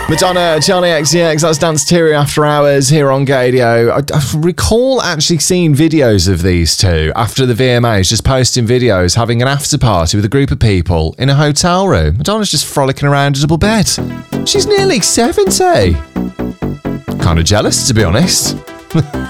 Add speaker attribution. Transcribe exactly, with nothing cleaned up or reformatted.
Speaker 1: Madonna, Charlie X C X, that's Danceteria After Hours here on Gadio. I, I recall actually seeing videos of these two after the V M As, just posting videos, having an after party with a group of people in a hotel room. Madonna's just frolicking around a double bed. She's nearly seventy. Kind of jealous, to be honest.